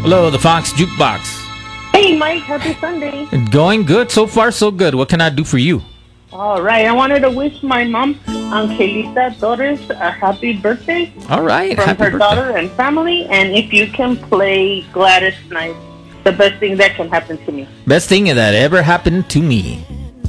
Hello, the Fox Jukebox. Hey, Mike. Happy Sunday. Going good. So far, so good. What can I do for you? All right. I wanted to wish my mom, Angelita Torres, a happy birthday All right. from Happy her birthday. daughter and family. And if you can play Gladys Knight, the best thing that can happen to me. Best thing that ever happened to me.